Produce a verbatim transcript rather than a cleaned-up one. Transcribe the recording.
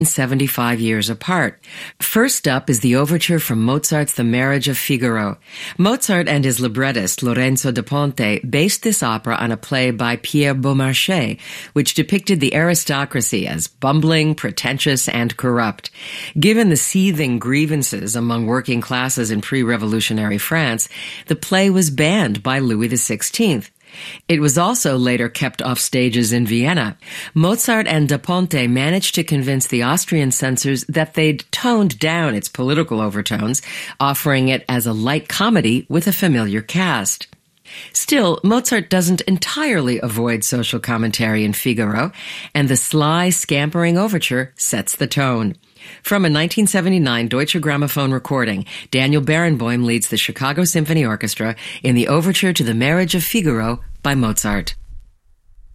seventy-five years apart. First up is the overture from Mozart's The Marriage of Figaro. Mozart and his librettist, Lorenzo da Ponte, based this opera on a play by Pierre Beaumarchais, which depicted the aristocracy as bumbling, pretentious, and corrupt. Given the seething grievances among working classes in pre-revolutionary France, the play was banned by Louis the sixteenth. It was also later kept off stages in Vienna. Mozart and da Ponte managed to convince the Austrian censors that they'd toned down its political overtones, offering it as a light comedy with a familiar cast. Still, Mozart doesn't entirely avoid social commentary in Figaro, and the sly, scampering overture sets the tone. From a nineteen seventy-nine Deutsche Grammophon recording, Daniel Barenboim leads the Chicago Symphony Orchestra in the overture to The Marriage of Figaro by Mozart.